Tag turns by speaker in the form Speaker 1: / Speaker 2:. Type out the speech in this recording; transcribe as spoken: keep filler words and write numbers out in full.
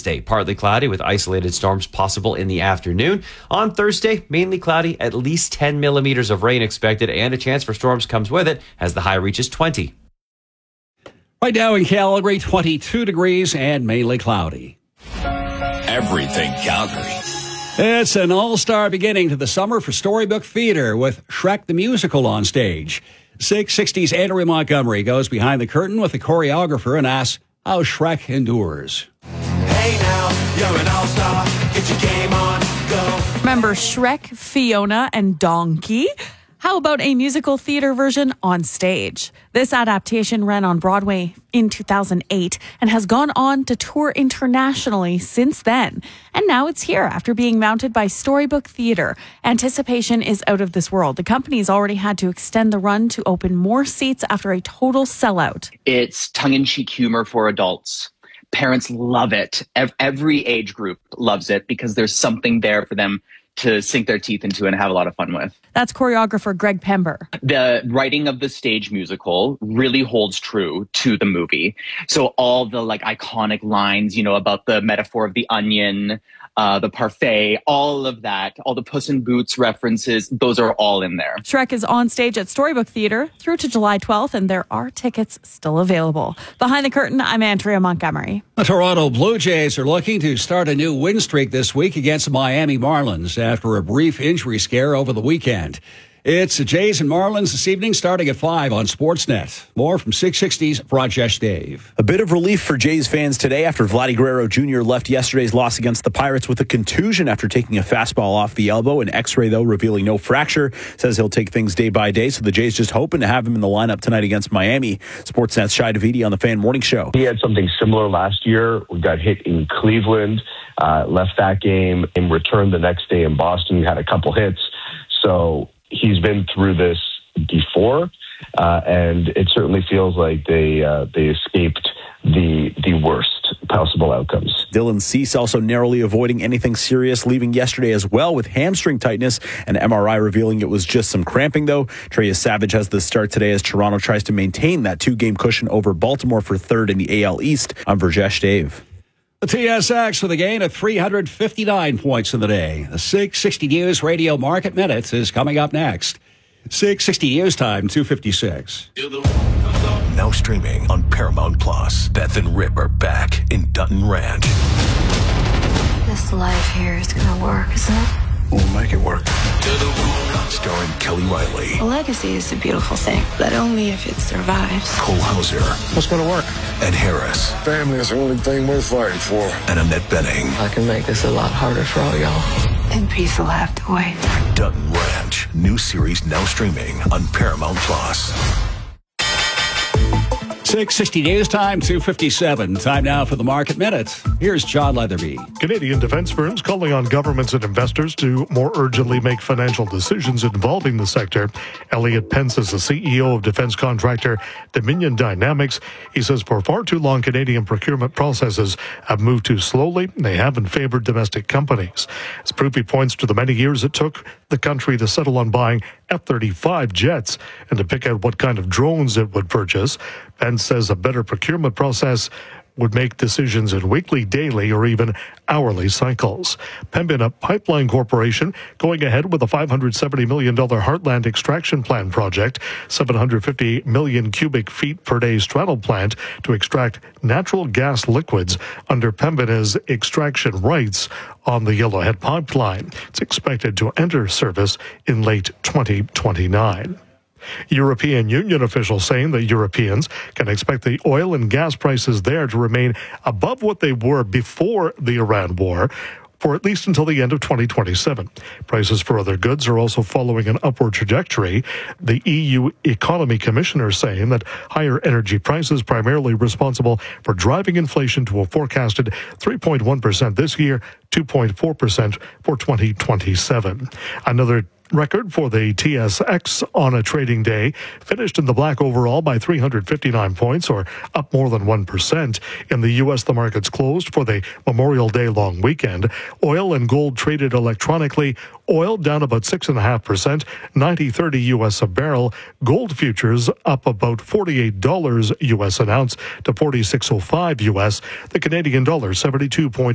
Speaker 1: Wednesday, partly cloudy with isolated storms possible in the afternoon. On Thursday, mainly cloudy, at least ten millimeters of rain expected, and a chance for storms comes with it as the high reaches twenty.
Speaker 2: Right now in Calgary, twenty-two degrees and mainly cloudy.
Speaker 3: Everything Calgary.
Speaker 2: It's an all-star beginning to the summer for Storybook Theatre with Shrek the Musical on stage. six sixty's Andrea Montgomery goes behind the curtain with the choreographer and asks how Shrek endures.
Speaker 4: Hey now, you're an all-star. Get your game on, go.
Speaker 5: Remember Shrek, Fiona, and Donkey? How about a musical theater version on stage? This adaptation ran on Broadway in two thousand eight and has gone on to tour internationally since then. And now it's here after being mounted by Storybook Theatre. Anticipation is out of this world. The company's already had to extend the run to open more seats after a total sellout.
Speaker 6: It's tongue-in-cheek humor for adults. Parents love it. Every age group loves it because there's something there for them to sink their teeth into and have a lot of fun with.
Speaker 5: That's choreographer Greg Pember.
Speaker 6: The writing of the stage musical really holds true to the movie. So all the like iconic lines, you know, about the metaphor of the onion, uh, the parfait, all of that, all the Puss in Boots references, those are all in there.
Speaker 5: Shrek is on stage at Storybook Theatre through to July twelfth, and there are tickets still available. Behind the curtain, I'm Andrea Montgomery.
Speaker 2: The Toronto Blue Jays are looking to start a new win streak this week against Miami Marlins after a brief injury scare over the weekend. It's the Jays and Marlins this evening, starting at five on Sportsnet. More from six sixty's Rajesh Dave.
Speaker 7: A bit of relief for Jays fans today after Vladdy Guerrero Junior left yesterday's loss against the Pirates with a contusion after taking a fastball off the elbow. An x-ray, though, revealing no fracture. Says he'll take things day by day, so the Jays just hoping to have him in the lineup tonight against Miami. Sportsnet's Shai Davidi on the Fan Morning Show.
Speaker 8: He had something similar last year. We got hit in Cleveland, uh, left that game, and returned the next day in Boston. Had a couple hits. So he's been through this before, uh, and it certainly feels like they uh, they escaped the the worst possible outcomes.
Speaker 7: Dylan Cease also narrowly avoiding anything serious, leaving yesterday as well with hamstring tightness. An M R I revealing it was just some cramping, though. Trey Savage has the start today as Toronto tries to maintain that two-game cushion over Baltimore for third in the A L East. I'm Rajesh Dave.
Speaker 2: The T S X with a gain of three hundred fifty-nine points in the day. The six sixty News Radio Market Minutes is coming up next. six sixty News Time, two fifty-six.
Speaker 3: Now streaming on Paramount Plus. Beth and Rip are back in Dutton Ranch.
Speaker 9: This life here is gonna work, isn't it?
Speaker 3: We'll make it work. Starring Kelly Riley.
Speaker 9: A legacy is a beautiful thing, but only if it survives.
Speaker 3: Cole Hauser.
Speaker 10: What's going to work?
Speaker 3: Ed Harris.
Speaker 10: Family is the only thing worth fighting for.
Speaker 3: And Annette Bening.
Speaker 11: I can make this a lot harder for all y'all.
Speaker 9: And peace will have to wait.
Speaker 3: Dutton Ranch. New series now streaming on Paramount Plus.
Speaker 2: six sixty News Time, two fifty-seven. Time now for the Market Minute. Here's John Leatherby.
Speaker 12: Canadian defense firms calling on governments and investors to more urgently make financial decisions involving the sector. Elliot Pence is the C E O of defense contractor Dominion Dynamics. He says for far too long, Canadian procurement processes have moved too slowly. They haven't favored domestic companies. As proof, he points to the many years it took the country to settle on buying F thirty-five jets and to pick out what kind of drones it would purchase. Pence says a better procurement process would make decisions in weekly, daily, or even hourly cycles. Pembina Pipeline Corporation going ahead with a five hundred seventy million dollars Heartland Extraction Plant project, seven hundred fifty million cubic feet per day straddle plant to extract natural gas liquids under Pembina's extraction rights on the Yellowhead Pipeline. It's expected to enter service in late twenty twenty-nine. European Union officials saying that Europeans can expect the oil and gas prices there to remain above what they were before the Iran war for at least until the end of twenty twenty-seven. Prices for other goods are also following an upward trajectory. The E U Economy Commissioner saying that higher energy prices primarily responsible for driving inflation to a forecasted three point one percent this year, two point four percent for twenty twenty-seven. Another record for the T S X on a trading day, finished in the black overall by three hundred fifty-nine points, or up more than one percent. In the U S, the markets closed for the Memorial Day long weekend. Oil and gold traded electronically. Oil down about six point five percent, ninety thirty U S a barrel. Gold futures up about forty-eight dollars U S an ounce to forty-six oh five U S. The Canadian dollar seventy-two point